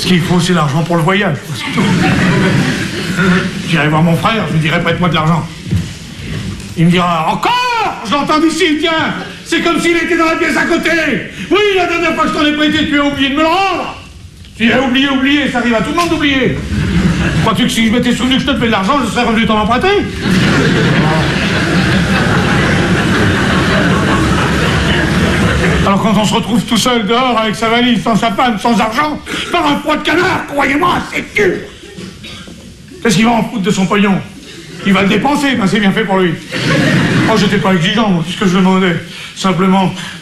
qu'il faut, c'est l'argent pour le voyage. J'irai voir mon frère, je lui dirai prête-moi de l'argent. Il me dira, encore? Je l'entends d'ici, tiens. C'est comme s'il était dans la pièce à côté. Oui, la dernière fois que je t'en ai prêté, tu as oublié de me le rendre. Tu as oublié, ça arrive à tout le monde d'oublier. Crois-tu que si je m'étais souvenu que je te devais de l'argent, je serais revenu t'en emprunter? Alors quand on se retrouve tout seul dehors avec sa valise, sans sa femme, sans argent, par un froid de canard, croyez-moi, c'est dur. Qu'est-ce qu'il va en foutre de son pognon? Il va le dépenser, ben c'est bien fait pour lui. Oh, j'étais pas exigeant, c'est ce que je demandais. Simplement,